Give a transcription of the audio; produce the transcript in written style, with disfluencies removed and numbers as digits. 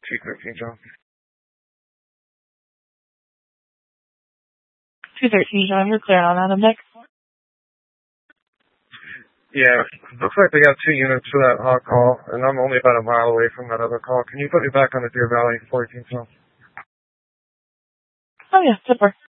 213, John. 213, John. You're clear on Adam Nick. Yeah, looks like they got 2 units for that hot call, and I'm only about a mile away from that other call. Can you put me back on the Deer Valley 14 John? Oh, yeah, super.